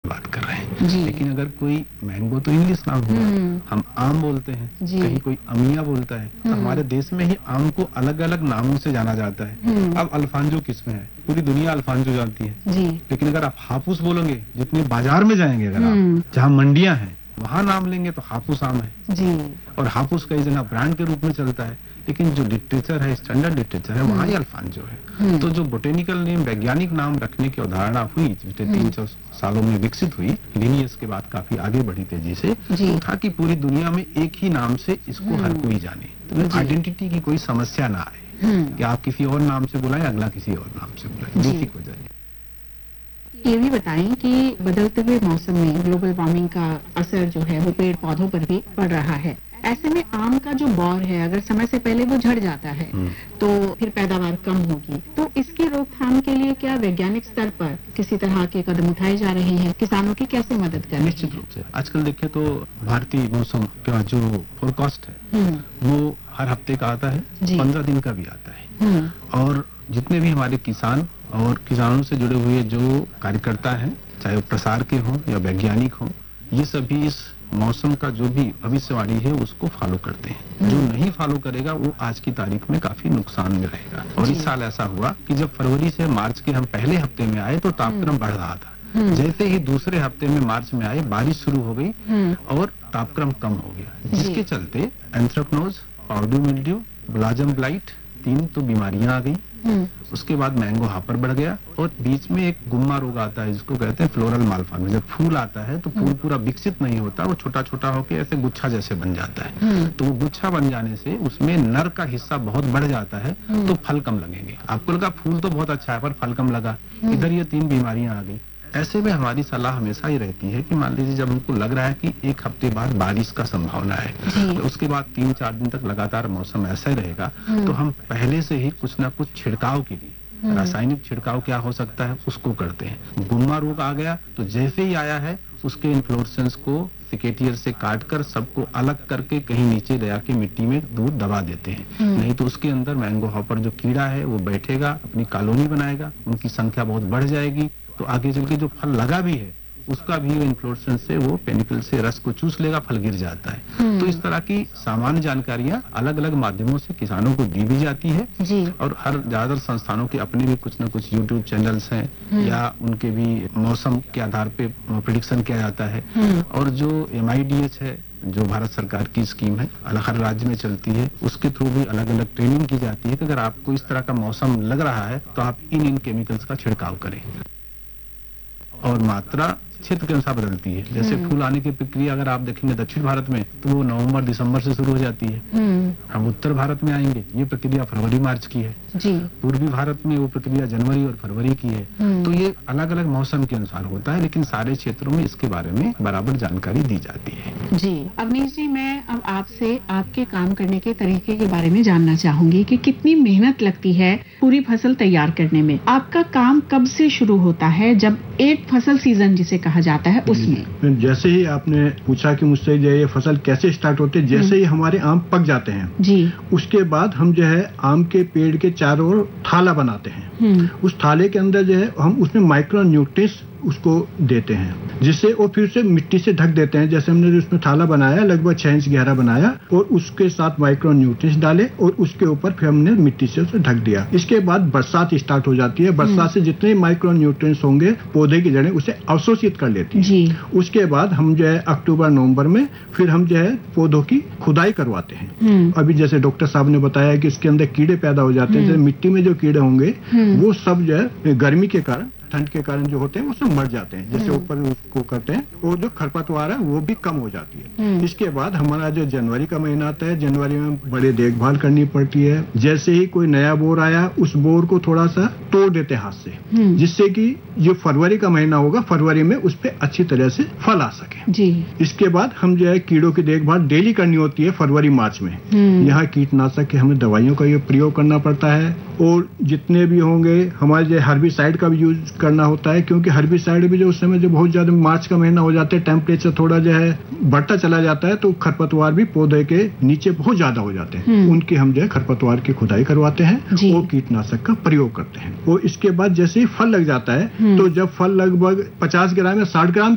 बात कर रहे हैं। लेकिन अगर कोई मैंगो तो इंग्लिश नाम हुआ, हम आम बोलते हैं, कहीं कोई अमिया बोलता है, तो हमारे देश में ही आम को अलग अलग नामों से जाना जाता है। अब अल्फांजो किस्में है, पूरी दुनिया अल्फांजो जानती है, लेकिन अगर आप हापुस बोलोगे, जितने बाजार में जाएंगे अगर आप, जहाँ मंडियां हैं वहां नाम लेंगे तो हापुस आम है जी। और हापुस कई जगह ब्रांड के रूप में चलता है, लेकिन जो लिटरेचर है, स्टैंडर्ड लिटरेचर है, वहाँ ही अल्फांजो है। तो जो बोटेनिकल नेम, वैज्ञानिक नाम रखने की अवधारणा हुई, पिछले 300 सालों में विकसित हुई, लिनियस के बाद काफी आगे बढ़ी तेजी से, तो था कि पूरी दुनिया में एक ही नाम से इसको हर कोई जाने, तो आइडेंटिटी की कोई समस्या ना आए कि आप किसी और नाम से बुलाएं, अगला किसी और नाम से बुलाएं, बेसिक हो जाए। ये भी बताएं कि बदलते हुए मौसम में ग्लोबल वार्मिंग का असर जो है वो पेड़ पौधों पर भी पड़ रहा है। ऐसे में आम का जो बौर है, अगर समय से पहले वो झड़ जाता है तो फिर पैदावार कम होगी। तो इसकी रोकथाम के लिए क्या वैज्ञानिक स्तर पर किसी तरह के कदम उठाए जा रहे हैं? किसानों की कैसे मदद करें? निश्चित रूप से आजकल देखें तो भारतीय मौसम का जो फोरकास्ट है वो हर हफ्ते का आता है, 15 दिन का भी आता है। और जितने भी हमारे किसान और किसानों से जुड़े हुए जो कार्यकर्ता हैं, चाहे वो प्रसार के हों या वैज्ञानिक हों, ये सभी इस मौसम का जो भी भविष्यवाणी है उसको फॉलो करते हैं। जो नहीं फॉलो करेगा वो आज की तारीख में काफी नुकसान में रहेगा। और इस साल ऐसा हुआ कि जब फरवरी से मार्च के हम पहले हफ्ते में आए तो तापक्रम बढ़ रहा था। जैसे ही दूसरे हफ्ते में मार्च में आए, बारिश शुरू हो गई और तापक्रम कम हो गया, जिसके चलते anthracnose, powder mildew, Blossom blight, 3 तो बीमारियां आ गई। उसके बाद मैंगो हापर बढ़ गया और बीच में एक गुम्मा रोग आता है जिसको कहते हैं फ्लोरल मालफॉर्मेशन। जब फूल आता है तो फूल पूरा विकसित नहीं होता, वो छोटा छोटा होकर ऐसे गुच्छा जैसे बन जाता है। तो वो गुच्छा बन जाने से उसमें नर का हिस्सा बहुत बढ़ जाता है, तो फल कम लगेंगे। आपको लगा फूल तो बहुत अच्छा है पर फल कम लगा, इधर ये 3 बीमारियां आ गई। ऐसे में हमारी सलाह हमेशा ही रहती है कि मान लीजिए जब हमको लग रहा है कि एक हफ्ते बाद बारिश का संभावना है, तो उसके बाद 3-4 दिन तक लगातार मौसम ऐसा ही रहेगा, तो हम पहले से ही कुछ ना कुछ छिड़काव के लिए, रासायनिक छिड़काव क्या हो सकता है उसको करते हैं। गुम्मा रोग आ गया तो जैसे ही आया है उसके इन्फ्लोरेसेंस को सिकेटियर से काट कर सबको अलग करके कहीं नीचे ले आके मिट्टी में दूर दबा देते हैं। नहीं तो उसके अंदर मैंगो हॉपर जो कीड़ा है वो बैठेगा, अपनी कॉलोनी बनाएगा, उनकी संख्या बहुत बढ़ जाएगी, तो आगे चल के जो फल लगा भी है उसका भी इन्फ्लोरेसेंस से वो पेनिकल से रस को चूस लेगा, फल गिर जाता है। तो इस तरह की सामान्य जानकारियां अलग अलग माध्यमों से किसानों को दी भी जाती है जी। और हर ज्यादातर संस्थानों के अपने भी कुछ न कुछ यूट्यूब चैनल्स हैं या उनके भी मौसम के आधार पे प्रेडिक्शन किया जाता है। और जो MIDH है, जो भारत सरकार की स्कीम है, हर राज्य में चलती है, उसके थ्रू भी अलग अलग ट्रेनिंग की जाती है कि अगर आपको इस तरह का मौसम लग रहा है तो आप इन केमिकल्स का छिड़काव करें। और मात्रा क्षेत्र के अनुसार बदलती है। जैसे फूल आने की प्रक्रिया अगर आप देखेंगे दक्षिण भारत में तो वो नवंबर दिसंबर से शुरू हो जाती है। हम उत्तर भारत में आएंगे, ये प्रक्रिया फरवरी मार्च की है जी। पूर्वी भारत में वो प्रक्रिया जनवरी और फरवरी की है। तो ये अलग अलग मौसम के अनुसार होता है, लेकिन सारे क्षेत्रों में इसके बारे में बराबर जानकारी दी जाती है जी। अवनीश जी, मैं अब आपसे आपके काम करने के तरीके के बारे में जानना चाहूंगी कि कितनी मेहनत लगती है पूरी फसल तैयार करने में। आपका काम कब से शुरू होता है, जब एक फसल सीजन जिसे कहा जाता है उसमें? जैसे ही आपने पूछा कि मुझसे ये फसल कैसे स्टार्ट होते है, जैसे ही हमारे आम पक जाते हैं जी, उसके बाद हम जो है आम के पेड़ के चारों ओर थाला बनाते हैं। उस थाले के अंदर जो है हम उसमें माइक्रो न्यूट्रिएंट्स उसको देते हैं, जिससे वो फिर से मिट्टी से ढक देते हैं। जैसे हमने उसमें थाला बनाया, लगभग 6 इंच गहरा बनाया और उसके साथ माइक्रो न्यूट्रिएंट्स डाले और उसके ऊपर फिर हमने मिट्टी से उसे ढक दिया। इसके बाद बरसात स्टार्ट हो जाती है। बरसात से जितने माइक्रो न्यूट्रिएंट्स होंगे पौधे की जड़ें उसे अवशोषित कर लेती हैं। उसके बाद हम जो है अक्टूबर नवंबर में फिर हम जो है पौधों की खुदाई करवाते हैं। अभी जैसे डॉक्टर साहब ने बताया कि इसके अंदर कीड़े पैदा हो जाते हैं, जैसे मिट्टी में जो कीड़े होंगे वो सब जो है गर्मी के कारण, ठंड के कारण जो होते हैं वो सब मर जाते हैं, जैसे ऊपर उसको करते हैं, और जो खरपतवार है वो भी कम हो जाती है। इसके बाद हमारा जो जनवरी का महीना आता है, जनवरी में बड़े देखभाल करनी पड़ती है। जैसे ही कोई नया बोर आया उस बोर को थोड़ा सा तोड़ देते हाथ से, जिससे कि जो फरवरी का महीना होगा फरवरी में उस पर अच्छी तरह से फल आ सके जी। इसके बाद हम जो है कीड़ों की देखभाल डेली करनी होती है फरवरी मार्च में। यहाँ कीटनाशक के हमें दवाइयों का ये प्रयोग करना पड़ता है, और जितने भी होंगे हमारे जो हर्बिसाइड का भी यूज करना होता है, क्योंकि हर्बिसाइड भी जो उस समय जो बहुत ज्यादा मार्च का महीना हो जाता है, टेम्परेचर थोड़ा जो है बढ़ता चला जाता है, तो खरपतवार भी पौधे के नीचे बहुत ज्यादा हो जाते हैं। उनकी हम जो है खरपतवार की खुदाई करवाते हैं और कीटनाशक का प्रयोग करते हैं। और इसके बाद जैसे ही फल लग जाता है, तो जब फल लगभग 50 ग्राम या 60 ग्राम